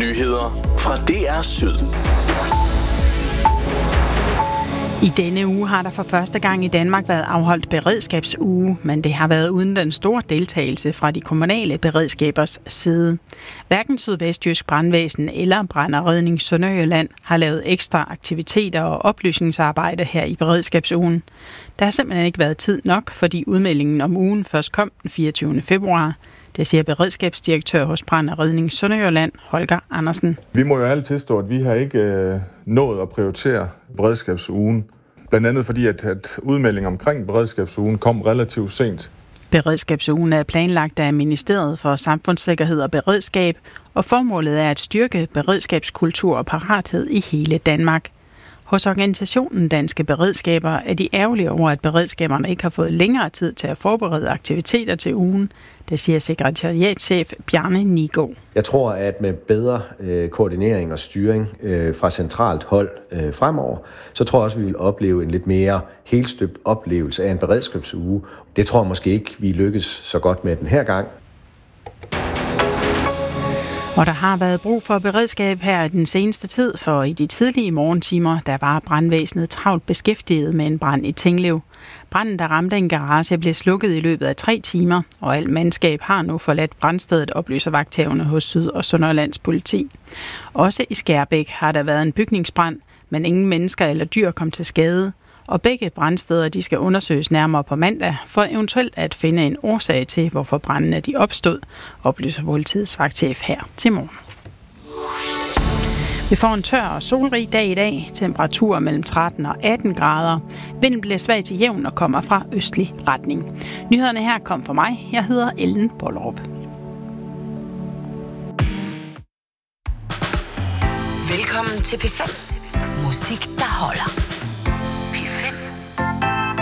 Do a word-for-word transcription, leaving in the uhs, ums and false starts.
Nyheder fra D R Syd. I denne uge har der for første gang i Danmark været afholdt beredskabsuge, men det har været uden den store deltagelse fra de kommunale beredskabers side. Hverken Sydvestjysk Brandvæsen eller Brand og Redning Sønderjylland har lavet ekstra aktiviteter og oplysningsarbejde her i beredskabsugen. Der har simpelthen ikke været tid nok, fordi udmeldingen om ugen først kom den fireogtyvende februar. Det siger beredskabsdirektør hos Brand og Redning Sønderjylland, Holger Andersen. Vi må jo altid tilstå, at vi har ikke øh, nået at prioritere beredskabsugen. Blandt andet fordi, at, at udmeldingen omkring beredskabsugen kom relativt sent. Beredskabsugen er planlagt af Ministeriet for Samfundssikkerhed og Beredskab, og formålet er at styrke beredskabskultur og parathed i hele Danmark. Hos organisationen Danske Beredskaber er de ærgerlige over, at beredskaberne ikke har fået længere tid til at forberede aktiviteter til ugen. Det siger sekretariatschef Bjarne Nigård. Jeg tror, at med bedre øh, koordinering og styring øh, fra centralt hold øh, fremover, så tror jeg også, at vi vil opleve en lidt mere helstøbt oplevelse af en beredskabsuge. Det tror jeg måske ikke, vi lykkes så godt med den her gang. Og der har været brug for beredskab her i den seneste tid, for i de tidlige morgentimer, der var brandvæsenet travlt beskæftiget med en brand i Tinglev. Branden, der ramte en garage, blev slukket i løbet af tre timer, og alt mandskab har nu forladt brandstedet, oplyser vagthavende hos Syd- og Sønderjyllands politi. Også i Skærbæk har der været en bygningsbrand, men ingen mennesker eller dyr kom til skade. Og begge brandsteder de skal undersøges nærmere på mandag, for eventuelt at finde en årsag til, hvorfor brændene de opstod, oplyser politiets vagtchef her til morgen. Vi får en tør og solrig dag i dag. Temperaturer mellem tretten og atten grader. Vinden bliver svag til jævn og kommer fra østlig retning. Nyhederne her kom fra mig. Jeg hedder Ellen Bollerup. Velkommen til P fem. Musik, der holder.